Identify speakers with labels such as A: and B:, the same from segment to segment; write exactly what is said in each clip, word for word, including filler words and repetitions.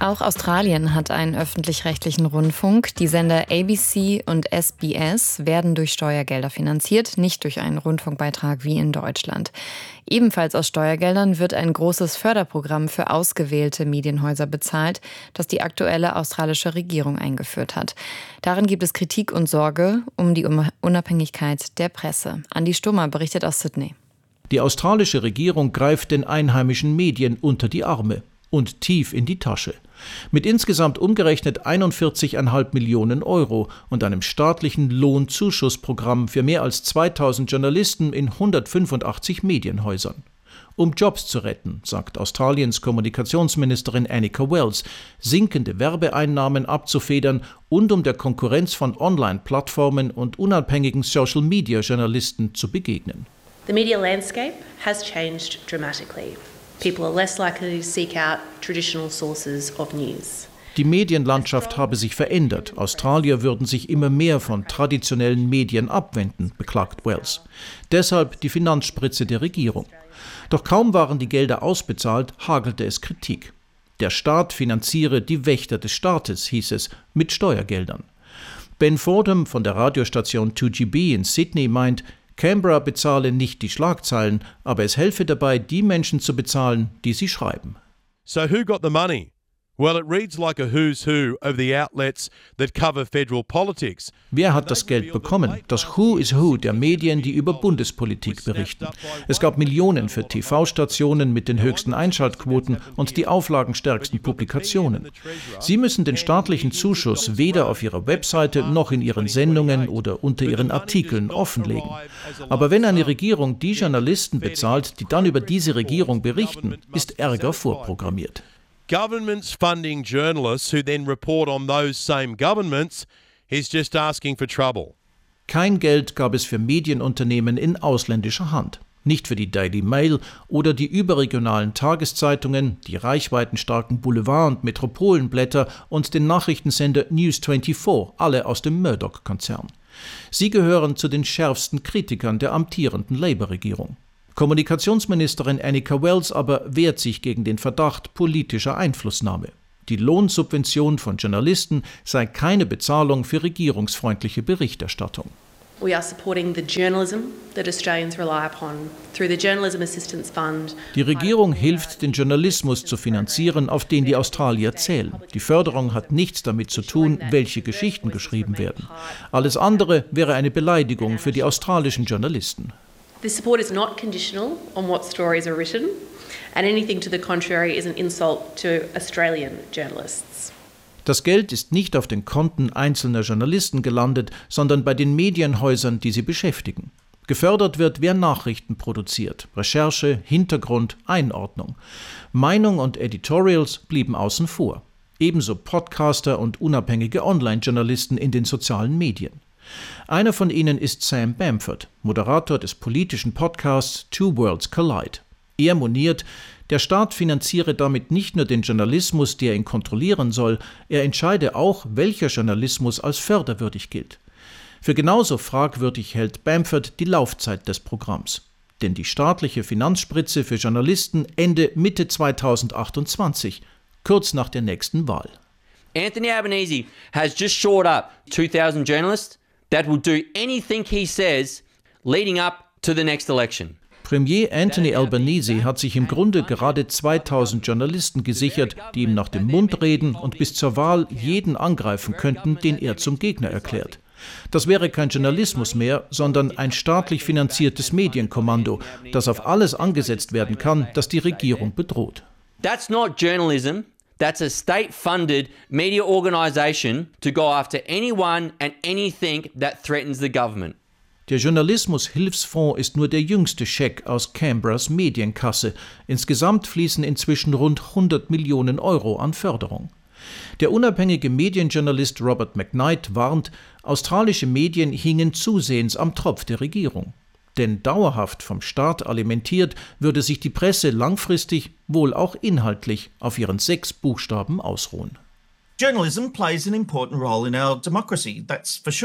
A: Auch Australien hat einen öffentlich-rechtlichen Rundfunk. Die Sender A B C und S B S werden durch Steuergelder finanziert, nicht durch einen Rundfunkbeitrag wie in Deutschland. Ebenfalls aus Steuergeldern wird ein großes Förderprogramm für ausgewählte Medienhäuser bezahlt, das die aktuelle australische Regierung eingeführt hat. Darin gibt es Kritik und Sorge um die Unabhängigkeit der Presse. Andi Stummer berichtet aus Sydney.
B: Die australische Regierung greift den einheimischen Medien unter die Arme und tief in die Tasche. Mit insgesamt umgerechnet einundvierzig Komma fünf Millionen Euro und einem staatlichen Lohnzuschussprogramm für mehr als zweitausend Journalisten in hundertfünfundachtzig Medienhäusern. Um Jobs zu retten, sagt Australiens Kommunikationsministerin Anika Wells, sinkende Werbeeinnahmen abzufedern und um der Konkurrenz von Online-Plattformen und unabhängigen Social-Media-Journalisten zu begegnen.
C: The media landscape has changed dramatically. People are less likely to seek out traditional sources of news.
B: Die Medienlandschaft habe sich verändert. Australier würden sich immer mehr von traditionellen Medien abwenden, beklagt Wells. Deshalb die Finanzspritze der Regierung. Doch kaum waren die Gelder ausbezahlt, hagelte es Kritik. Der Staat finanziere die Wächter des Staates, hieß es, mit Steuergeldern. Ben Fordham von der Radiostation two G B in Sydney meint, Canberra bezahle nicht die Schlagzeilen, aber es helfe dabei, die Menschen zu bezahlen, die sie schreiben.
D: So who got the money? Well, it reads like a who's who of the outlets that cover federal politics.
B: Wer hat das Geld bekommen? Das Who is Who der Medien, die über Bundespolitik berichten. Es gab Millionen für T V-Stationen mit den höchsten Einschaltquoten und die auflagenstärksten Publikationen. Sie müssen den staatlichen Zuschuss weder auf ihrer Webseite noch in ihren Sendungen oder unter ihren Artikeln offenlegen. Aber wenn eine Regierung die Journalisten bezahlt, die dann über diese Regierung berichten, ist Ärger vorprogrammiert.
D: Governments funding journalists who then report on those same governments is just asking for trouble.
B: Kein Geld gab es für Medienunternehmen in ausländischer Hand. Nicht für die Daily Mail oder die überregionalen Tageszeitungen, die reichweitenstarken Boulevard- und Metropolenblätter und den Nachrichtensender News vierundzwanzig, alle aus dem Murdoch-Konzern. Sie gehören zu den schärfsten Kritikern der amtierenden Labour-Regierung. Kommunikationsministerin Anika Wells aber wehrt sich gegen den Verdacht politischer Einflussnahme. Die Lohnsubvention von Journalisten sei keine Bezahlung für regierungsfreundliche Berichterstattung.
C: We are supporting the journalism that Australians rely upon through the Journalism Assistance Fund.
B: Die Regierung hilft, den Journalismus zu finanzieren, auf den die Australier zählen. Die Förderung hat nichts damit zu tun, welche Geschichten geschrieben werden. Alles andere wäre eine Beleidigung für die australischen Journalisten.
C: This support is not conditional on what stories are written, and anything to the contrary is an insult to Australian journalists.
B: Das Geld ist nicht auf den Konten einzelner Journalisten gelandet, sondern bei den Medienhäusern, die sie beschäftigen. Gefördert wird, wer Nachrichten produziert, Recherche, Hintergrund, Einordnung. Meinung und Editorials blieben außen vor. Ebenso Podcaster und unabhängige Online-Journalisten in den sozialen Medien. Einer von ihnen ist Sam Bamford, Moderator des politischen Podcasts Two Worlds Collide. Er moniert, der Staat finanziere damit nicht nur den Journalismus, der ihn kontrollieren soll, er entscheide auch, welcher Journalismus als förderwürdig gilt. Für genauso fragwürdig hält Bamford die Laufzeit des Programms. Denn die staatliche Finanzspritze für Journalisten ende Mitte zweitausendachtundzwanzig, kurz nach der nächsten Wahl.
E: Anthony Albanese has just shored up two thousand journalists that will do anything he says leading up to the next election.
B: Premier Anthony Albanese hat sich im Grunde gerade zweitausend Journalisten gesichert, die ihm nach dem Mund reden und bis zur Wahl jeden angreifen könnten, den er zum Gegner erklärt. Das wäre kein Journalismus mehr, sondern ein staatlich finanziertes Medienkommando, das auf alles angesetzt werden kann, das die Regierung bedroht.
E: That's not journalism. That's a state-funded media organisation to go after anyone and anything that threatens the government.
B: Der Journalismus-Hilfsfonds ist nur der jüngste Scheck aus Canberras Medienkasse. Insgesamt fließen inzwischen rund hundert Millionen Euro an Förderung. Der unabhängige Medienjournalist Robert McKnight warnt, australische Medien hingen zusehends am Tropf der Regierung. Denn dauerhaft vom Staat alimentiert, würde sich die Presse langfristig, wohl auch inhaltlich, auf ihren sechs Buchstaben ausruhen.
F: Journalism plays an important role in our democracy, that's for sure.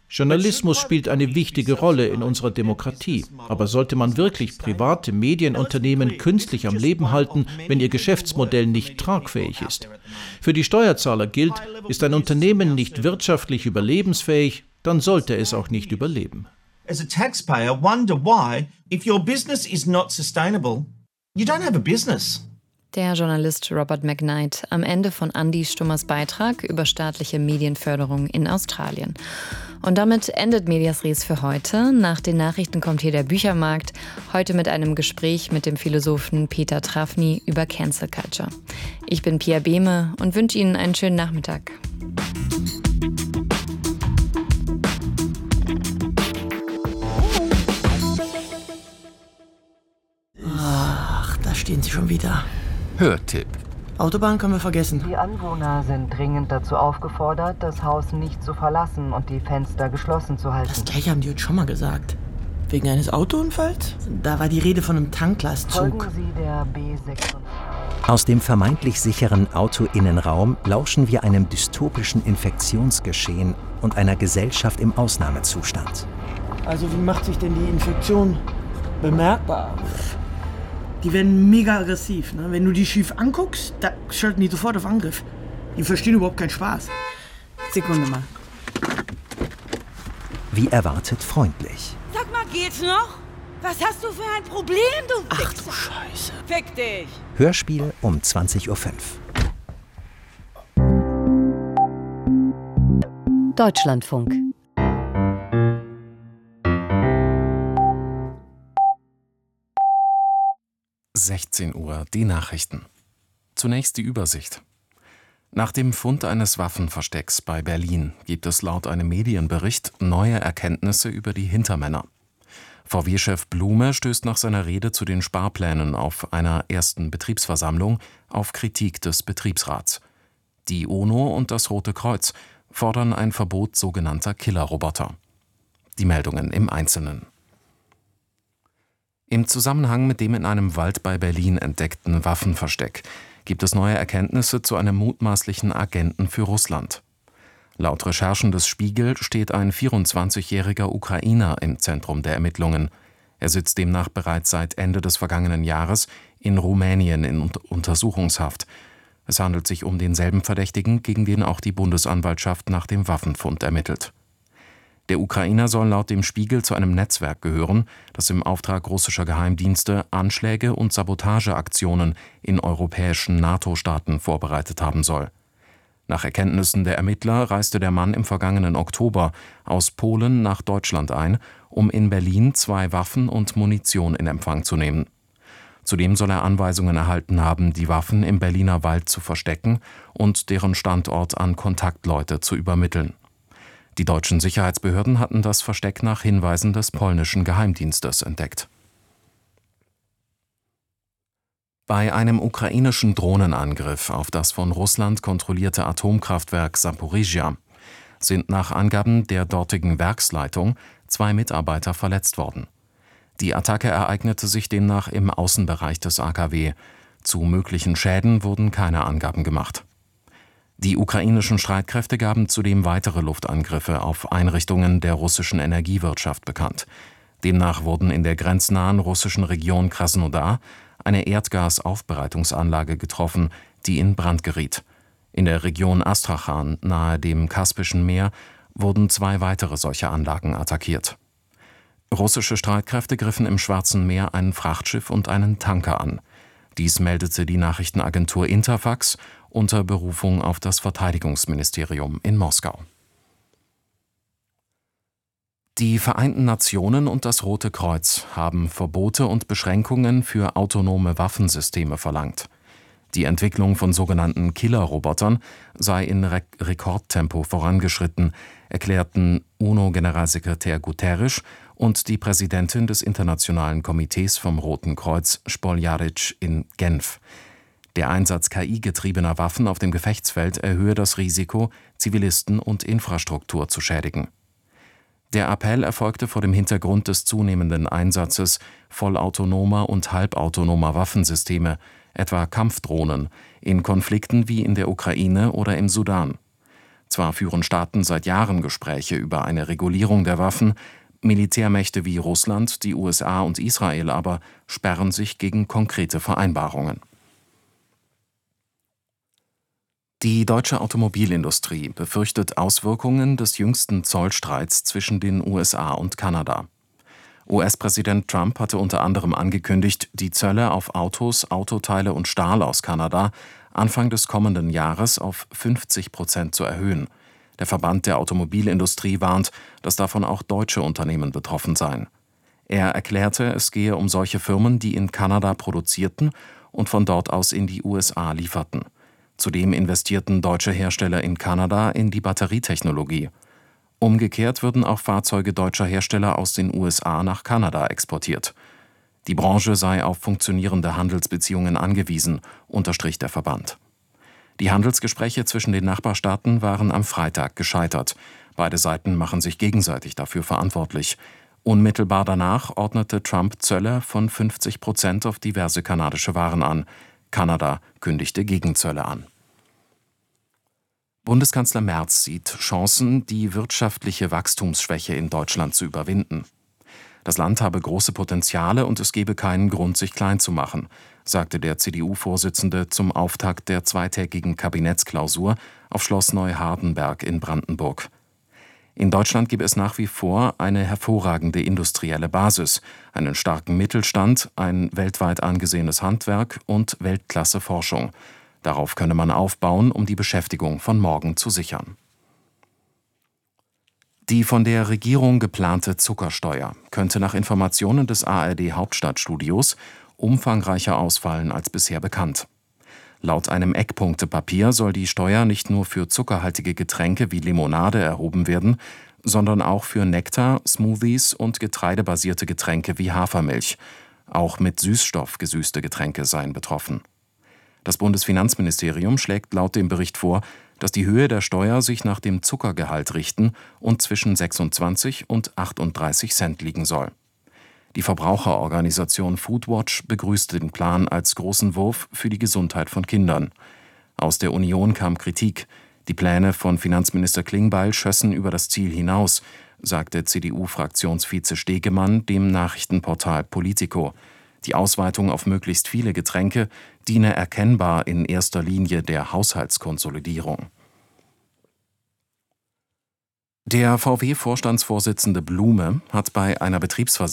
B: Journalismus spielt eine wichtige Rolle in unserer Demokratie. Aber sollte man wirklich private Medienunternehmen künstlich am Leben halten, wenn ihr Geschäftsmodell nicht tragfähig ist? Für die Steuerzahler gilt, ist ein Unternehmen nicht wirtschaftlich überlebensfähig, dann sollte es auch nicht überleben.
F: As a taxpayer, wonder why, if your business is not sustainable, you don't have a business.
A: Der Journalist Robert McKnight am Ende von Andi Stummers Beitrag über staatliche Medienförderung in Australien. Und damit endet Medias Res für heute. Nach den Nachrichten kommt hier der Büchermarkt, heute mit einem Gespräch mit dem Philosophen Peter Trafny über Cancel Culture. Ich bin Pia Behme und wünsche Ihnen einen schönen Nachmittag.
G: Ach, da stehen sie schon wieder.
H: Hörtipp.
G: Autobahn können wir vergessen.
I: Die Anwohner sind dringend dazu aufgefordert, das Haus nicht zu verlassen und die Fenster geschlossen zu halten.
G: Das gleiche haben die uns schon mal gesagt. Wegen eines Autounfalls? Da war die Rede von einem Tanklastzug.
I: Folgen Sie der B sechs.
J: Aus dem vermeintlich sicheren Autoinnenraum lauschen wir einem dystopischen Infektionsgeschehen und einer Gesellschaft im Ausnahmezustand.
G: Also wie macht sich denn die Infektion bemerkbar? Die werden mega aggressiv. Ne? Wenn du die schief anguckst, da schalten die sofort auf Angriff. Die verstehen überhaupt keinen Spaß. Sekunde mal.
J: Wie erwartet freundlich.
K: Sag mal, geht's noch? Was hast du für ein Problem, du Wichser?
G: Ach du Scheiße.
K: Fick dich.
J: Hörspiel um zwanzig Uhr fünf.
L: Deutschlandfunk.
H: sechzehn Uhr, die Nachrichten. Zunächst die Übersicht. Nach dem Fund eines Waffenverstecks bei Berlin gibt es laut einem Medienbericht neue Erkenntnisse über die Hintermänner. V W-Chef Blume stößt nach seiner Rede zu den Sparplänen auf einer ersten Betriebsversammlung auf Kritik des Betriebsrats. Die UNO und das Rote Kreuz fordern ein Verbot sogenannter Killerroboter. Die Meldungen im Einzelnen. Im Zusammenhang mit dem in einem Wald bei Berlin entdeckten Waffenversteck gibt es neue Erkenntnisse zu einem mutmaßlichen Agenten für Russland. Laut Recherchen des Spiegel steht ein vierundzwanzigjähriger Ukrainer im Zentrum der Ermittlungen. Er sitzt demnach bereits seit Ende des vergangenen Jahres in Rumänien in Untersuchungshaft. Es handelt sich um denselben Verdächtigen, gegen den auch die Bundesanwaltschaft nach dem Waffenfund ermittelt. Der Ukrainer soll laut dem Spiegel zu einem Netzwerk gehören, das im Auftrag russischer Geheimdienste Anschläge und Sabotageaktionen in europäischen NATO-Staaten vorbereitet haben soll. Nach Erkenntnissen der Ermittler reiste der Mann im vergangenen Oktober aus Polen nach Deutschland ein, um in Berlin zwei Waffen und Munition in Empfang zu nehmen. Zudem soll er Anweisungen erhalten haben, die Waffen im Berliner Wald zu verstecken und deren Standort an Kontaktleute zu übermitteln. Die deutschen Sicherheitsbehörden hatten das Versteck nach Hinweisen des polnischen Geheimdienstes entdeckt. Bei einem ukrainischen Drohnenangriff auf das von Russland kontrollierte Atomkraftwerk Saporizhzhia sind nach Angaben der dortigen Werksleitung zwei Mitarbeiter verletzt worden. Die Attacke ereignete sich demnach im Außenbereich des A K W. Zu möglichen Schäden wurden keine Angaben gemacht. Die ukrainischen Streitkräfte gaben zudem weitere Luftangriffe auf Einrichtungen der russischen Energiewirtschaft bekannt. Demnach wurden in der grenznahen russischen Region Krasnodar eine Erdgasaufbereitungsanlage getroffen, die in Brand geriet. In der Region Astrachan nahe dem Kaspischen Meer wurden zwei weitere solche Anlagen attackiert. Russische Streitkräfte griffen im Schwarzen Meer ein Frachtschiff und einen Tanker an. Dies meldete die Nachrichtenagentur Interfax unter Berufung auf das Verteidigungsministerium in Moskau. Die Vereinten Nationen und das Rote Kreuz haben Verbote und Beschränkungen für autonome Waffensysteme verlangt. Die Entwicklung von sogenannten Killerrobotern sei in Re- Rekordtempo vorangeschritten, erklärten UNO-Generalsekretär Guterres und die Präsidentin des Internationalen Komitees vom Roten Kreuz, Spoljaric, in Genf. Der Einsatz K I-getriebener Waffen auf dem Gefechtsfeld erhöhe das Risiko, Zivilisten und Infrastruktur zu schädigen. Der Appell erfolgte vor dem Hintergrund des zunehmenden Einsatzes vollautonomer und halbautonomer Waffensysteme, etwa Kampfdrohnen, in Konflikten wie in der Ukraine oder im Sudan. Zwar führen Staaten seit Jahren Gespräche über eine Regulierung der Waffen, Militärmächte wie Russland, die U S A und Israel aber sperren sich gegen konkrete Vereinbarungen. Die deutsche Automobilindustrie befürchtet Auswirkungen des jüngsten Zollstreits zwischen den U S A und Kanada. U S-Präsident Trump hatte unter anderem angekündigt, die Zölle auf Autos, Autoteile und Stahl aus Kanada Anfang des kommenden Jahres auf fünfzig Prozent zu erhöhen. Der Verband der Automobilindustrie warnt, dass davon auch deutsche Unternehmen betroffen seien. Er erklärte, es gehe um solche Firmen, die in Kanada produzierten und von dort aus in die U S A lieferten. Zudem investierten deutsche Hersteller in Kanada in die Batterietechnologie. Umgekehrt würden auch Fahrzeuge deutscher Hersteller aus den U S A nach Kanada exportiert. Die Branche sei auf funktionierende Handelsbeziehungen angewiesen, unterstrich der Verband. Die Handelsgespräche zwischen den Nachbarstaaten waren am Freitag gescheitert. Beide Seiten machen sich gegenseitig dafür verantwortlich. Unmittelbar danach ordnete Trump Zölle von fünfzig Prozent auf diverse kanadische Waren an. Kanada kündigte Gegenzölle an. Bundeskanzler Merz sieht Chancen, die wirtschaftliche Wachstumsschwäche in Deutschland zu überwinden. Das Land habe große Potenziale und es gebe keinen Grund, sich klein zu machen, sagte der C D U-Vorsitzende zum Auftakt der zweitägigen Kabinettsklausur auf Schloss Neuhardenberg in Brandenburg. In Deutschland gebe es nach wie vor eine hervorragende industrielle Basis, einen starken Mittelstand, ein weltweit angesehenes Handwerk und Weltklasse-Forschung. Darauf könne man aufbauen, um die Beschäftigung von morgen zu sichern. Die von der Regierung geplante Zuckersteuer könnte nach Informationen des A R D-Hauptstadtstudios umfangreicher ausfallen als bisher bekannt. Laut einem Eckpunktepapier soll die Steuer nicht nur für zuckerhaltige Getränke wie Limonade erhoben werden, sondern auch für Nektar, Smoothies und getreidebasierte Getränke wie Hafermilch. Auch mit Süßstoff gesüßte Getränke seien betroffen. Das Bundesfinanzministerium schlägt laut dem Bericht vor, dass die Höhe der Steuer sich nach dem Zuckergehalt richten und zwischen sechsundzwanzig und achtunddreißig Cent liegen soll. Die Verbraucherorganisation Foodwatch begrüßte den Plan als großen Wurf für die Gesundheit von Kindern. Aus der Union kam Kritik. Die Pläne von Finanzminister Klingbeil schössen über das Ziel hinaus, sagte C D U-Fraktionsvize Stegemann dem Nachrichtenportal Politico. Die Ausweitung auf möglichst viele Getränke diene erkennbar in erster Linie der Haushaltskonsolidierung. Der V W-Vorstandsvorsitzende Blume hat bei einer Betriebsversammlung